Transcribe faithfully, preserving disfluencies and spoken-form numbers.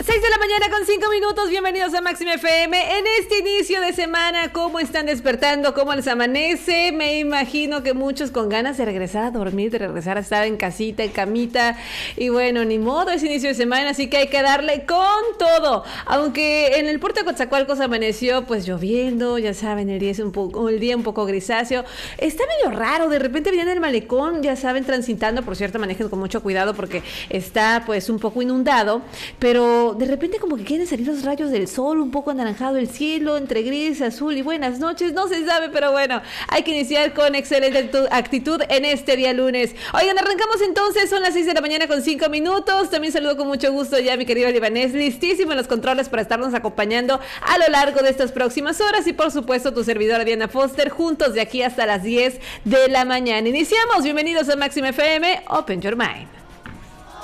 seis de la mañana con cinco minutos, bienvenidos a Máxima F M. En este inicio de semana, ¿cómo están despertando? ¿Cómo les amanece? Me imagino que muchos con ganas de regresar a dormir, de regresar a estar en casita, en camita. Y bueno, ni modo, es inicio de semana, así que hay que darle con todo. Aunque en el puerto de Coatzacoalcos amaneció pues lloviendo, ya saben, el día es un poco, el día un poco grisáceo. Está medio raro, de repente viene el malecón, ya saben, transitando, por cierto, manejen con mucho cuidado porque está pues un poco inundado, pero de repente como que quieren salir los rayos del sol, un poco anaranjado el cielo, entre gris, azul y buenas noches, no se sabe, pero bueno, hay que iniciar con excelente actitud en este día lunes. Oigan, arrancamos entonces, son las seis de la mañana con cinco minutos, también saludo con mucho gusto ya a mi querido Libanés, listísimo en los controles para estarnos acompañando a lo largo de estas próximas horas y por supuesto tu servidora Diana Foster, juntos de aquí hasta las diez de la mañana. Iniciamos, bienvenidos a Máxima F M, Open Your Mind.